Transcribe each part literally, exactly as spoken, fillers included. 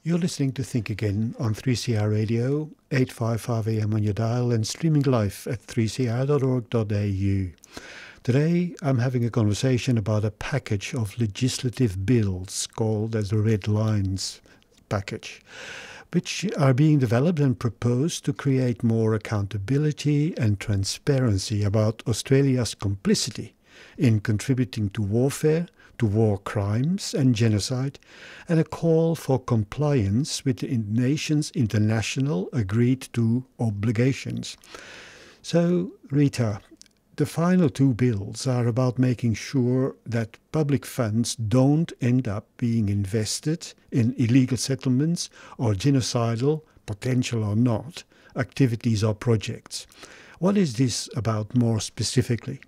You're listening to Think Again on three C R Radio, eight fifty-five A M on your dial and streaming live at three c r dot org dot a u. Today I'm having a conversation about a package of legislative bills called as the Red Lines package, which are being developed and proposed to create more accountability and transparency about Australia's complicity in contributing to warfare, to war crimes and genocide, and a call for compliance with the nation's international agreed-to obligations. So, Rita, the final two bills are about making sure that public funds don't end up being invested in illegal settlements or genocidal, potential or not, activities or projects. What is this about more specifically?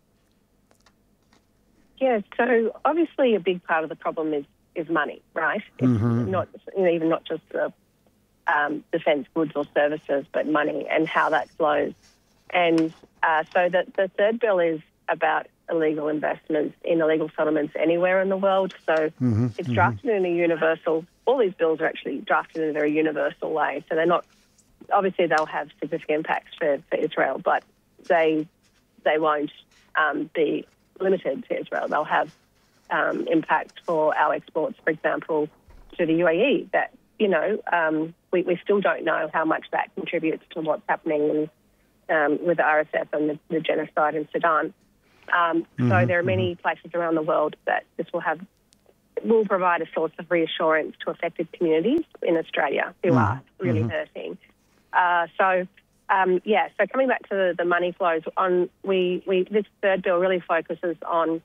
Yeah, so obviously a big part of the problem is, is money, right? It's Mm-hmm. not you know, even not just the um, defence goods or services, but money and how that flows. And uh, so the, the third bill is about illegal investments in illegal settlements anywhere in the world. So Mm-hmm. it's drafted in a universal, all these bills are actually drafted in a very universal way. So they're not, obviously they'll have significant impacts for, for Israel, but they, they won't um, be limited to Israel. They'll have um, impact for our exports, for example, to the U A E. That, you know, um, we, we still don't know how much that contributes to what's happening in, um, with the R S F and the, the genocide in Sudan. Um, Mm-hmm, so there are many places around the world that this will have will provide a source of reassurance to affected communities in Australia who Mm-hmm, are really mm-hmm. hurting. Uh, so. Um, yeah, so coming back to the, the money flows, on we, we this third bill really focuses on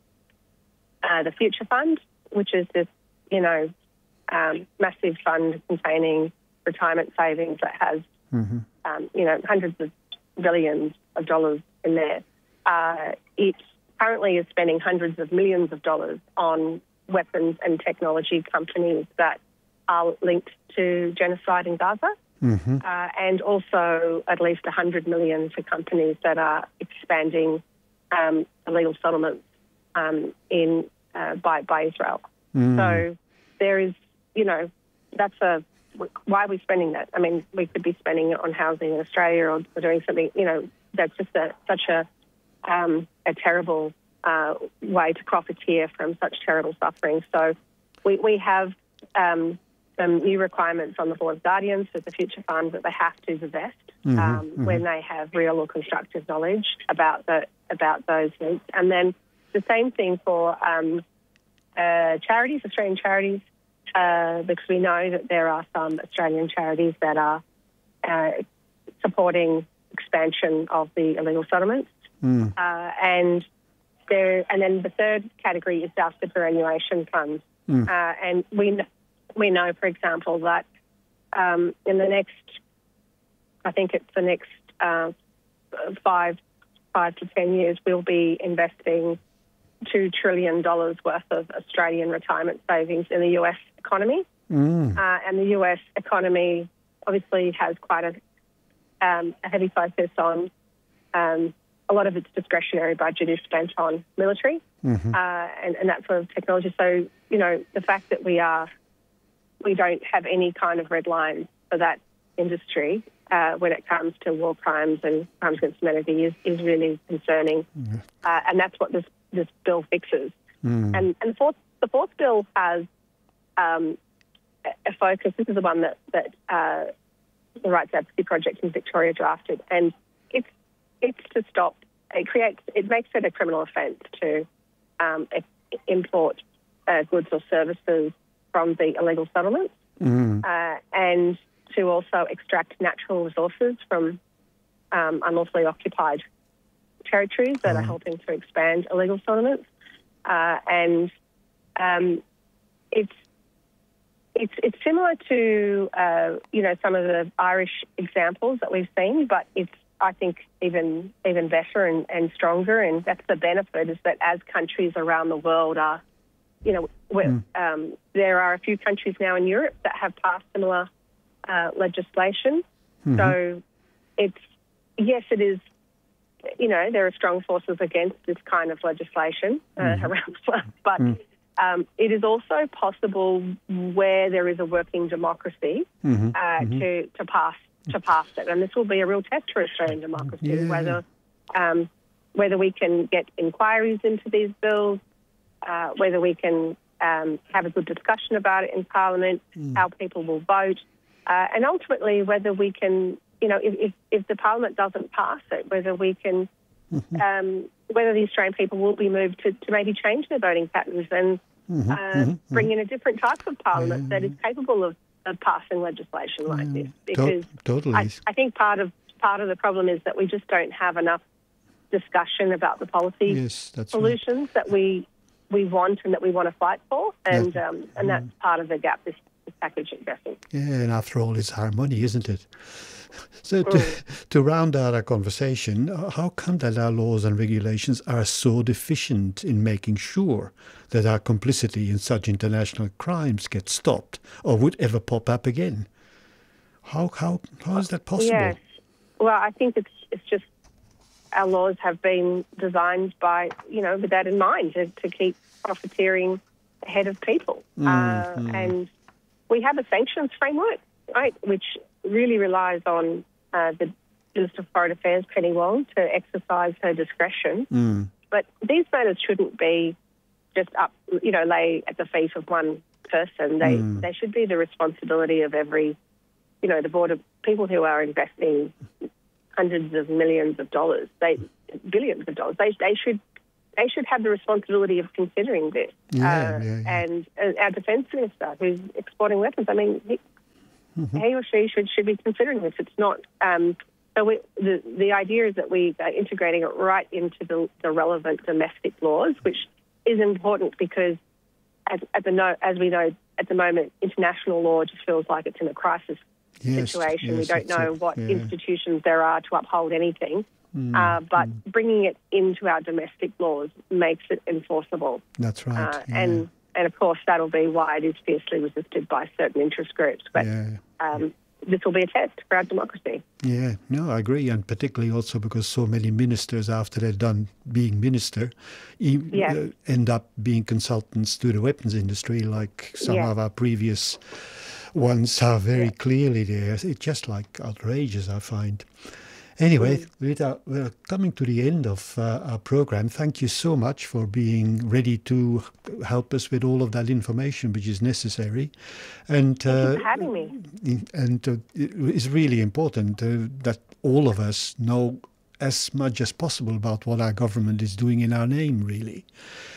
uh, the Future Fund, which is this, you know, um, massive fund containing retirement savings that has, Mm-hmm. um, you know, hundreds of billions of dollars in there. Uh, it currently is spending hundreds of millions of dollars on weapons and technology companies that are linked to genocide in Gaza. Mm-hmm. Uh, and also at least one hundred million dollars for companies that are expanding um, illegal settlements um, in uh, by, by Israel. Mm. So there is, you know, that's a, why are we spending that? I mean, we could be spending it on housing in Australia or, or doing something, you know, that's just a, such a, um, a terrible uh, way to profiteer from such terrible suffering. So we, we have... Um, some new requirements on the Board of Guardians with the Future Fund that they have to divest Mm-hmm, um, mm-hmm. when they have real or constructive knowledge about the about those things. And then the same thing for um, uh, charities, Australian charities, uh, because we know that there are some Australian charities that are uh, supporting expansion of the illegal settlements. Mm. Uh, and there, and then the third category is our superannuation funds. Mm. Uh, and we know We know, for example, that um, in the next, I think it's the next uh, five, five to ten years, we'll be investing two trillion dollars worth of Australian retirement savings in the U S economy. Mm. Uh, and the U S economy obviously has quite a, um, a heavy focus on um, a lot of its discretionary budget is spent on military Mm-hmm. uh, and, and that sort of technology. So, you know, the fact that we are we don't have any kind of red lines for that industry uh, when it comes to war crimes and crimes against humanity is, is really concerning. Mm. Uh, and that's what this, this bill fixes. Mm. And, and the, fourth, the fourth bill has um, a focus. This is the one that, that uh, the Rights Advocacy Project in Victoria drafted. And it's, it's to stop, it creates, it makes it a criminal offence to um, import uh, goods or services from the illegal settlements, Mm. uh, and to also extract natural resources from um, unlawfully occupied territories that Oh. are helping to expand illegal settlements. Uh, and um, it's it's it's similar to uh, you know some of the Irish examples that we've seen, but it's I think even even better and, and stronger. And that's the benefit is that as countries around the world are You know, Mm. um, there are a few countries now in Europe that have passed similar uh, legislation. Mm-hmm. So it's, yes, it is, you know, there are strong forces against this kind of legislation uh, Mm-hmm. around the world, but Mm. Um, it is also possible where there is a working democracy Mm-hmm. uh, Mm-hmm. to, to pass to pass it, and this will be a real test for Australian democracy. Yeah. Whether um, whether we can get inquiries into these bills, uh, whether we can um, have a good discussion about it in Parliament, Mm. how people will vote, uh, and ultimately whether we can, you know, if, if, if the Parliament doesn't pass it, whether we can, Mm-hmm. um, whether the Australian people will be moved to, to maybe change their voting patterns and Mm-hmm. uh, Mm-hmm. bring in a different type of Parliament Yeah. that is capable of, of passing legislation like this. To- Because totally. I, I think part of part of the problem is that we just don't have enough discussion about the policy Yes, that's right. solutions that we we want and that we want to fight for, and um, and that's part of the gap this, this package is addressing. Yeah, and after all, it's our money, isn't it? So to, to round out our conversation, uh, how come that our laws and regulations are so deficient in making sure that our complicity in such international crimes gets stopped or would ever pop up again? How how how is that possible? Yes. Well, I think it's it's just our laws have been designed by, you know, with that in mind, to, to keep profiteering ahead of people. Mm, uh, mm. And we have a sanctions framework, right, which really relies on uh, the Minister for Foreign Affairs, Penny Wong, to exercise her discretion. Mm. But these matters shouldn't be just up, you know, lay at the feet of one person. They Mm. they should be the responsibility of every, you know, the board of people who are investing hundreds of millions of dollars, they billions of dollars. They they should they should have the responsibility of considering this. Yeah, uh, yeah, yeah. And uh, our defence minister, who's exporting weapons, I mean, he, Mm-hmm. he or she should should be considering this. It's not. Um, so we, the the idea is that we are integrating it right into the, the relevant domestic laws, which is important because, as, at the no, as we know at the moment, international law just feels like it's in a crisis Yes, situation. yes, we don't that's know it. what Yeah. institutions there are to uphold anything. Mm, Uh, but mm. bringing it into our domestic laws makes it enforceable. That's right. Uh, yeah. And and of course, that'll be why it is fiercely resisted by certain interest groups. But yeah. um, this will be a test for our democracy. Yeah, no, I agree, and particularly also because so many ministers, after they're done being minister, e- Yeah. uh, end up being consultants to the weapons industry, like some Yeah. of our previous ones are very Yeah. clearly there. It's just like outrageous, I find. Anyway, Mm. Rita, we're coming to the end of uh, our program. Thank you so much for being ready to help us with all of that information which is necessary. And Thank you uh, for having me. and uh, it's really important uh, that all of us know as much as possible about what our government is doing in our name, really.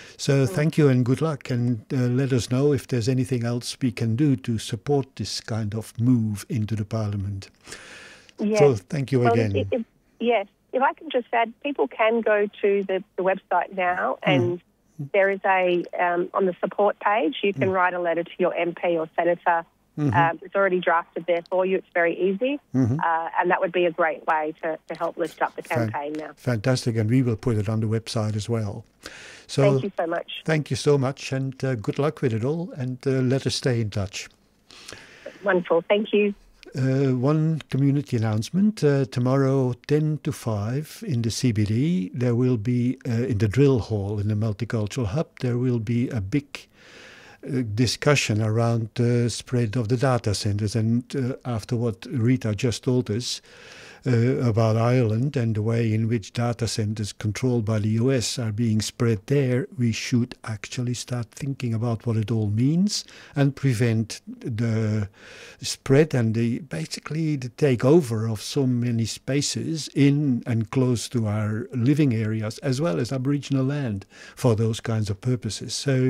So thank you and good luck, and uh, let us know if there's anything else we can do to support this kind of move into the Parliament. Yes. So thank you Well, again. if, if, yes. If I can just add, people can go to the, the website now, and there is a um, on the support page. You can write a letter to your M P or senator. Um, it's already drafted there for you. It's very easy, uh, and that would be a great way to, to help lift up the campaign now. Fantastic, and we will put it on the website as well. So Thank you so much. thank you so much, and uh, good luck with it all, and uh, let us stay in touch. Wonderful. Thank you. Uh, one community announcement. Uh, tomorrow, ten to five in the C B D, there will be, uh, in the drill hall in the Multicultural Hub, there will be a big uh, discussion around the spread of the data centers. And uh, after what Rita just told us uh, about Ireland and the way in which data centers controlled by the U S are being spread there, we should actually start thinking about what it all means and prevent the spread and the basically the takeover of so many spaces in and close to our living areas as well as Aboriginal land for those kinds of purposes. So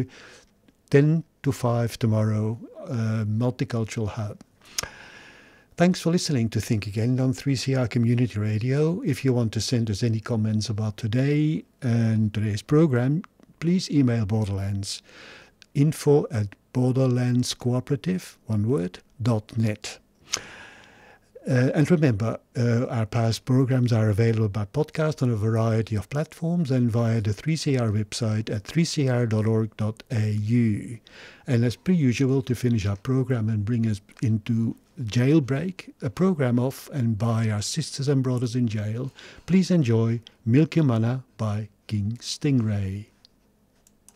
ten to five tomorrow, uh, Multicultural Hub. Thanks for listening to Think Again on three C R Community Radio. If you want to send us any comments about today and today's program, please email Borderlands, info at borderlandscooperative, one word, dot net. Uh, and remember, uh, our past programs are available by podcast on a variety of platforms and via the three C R website at three c r dot org dot a u. And as per usual, to finish our program and bring us into Jailbreak, a program of and by our sisters and brothers in jail, please enjoy Milky Mana by King Stingray.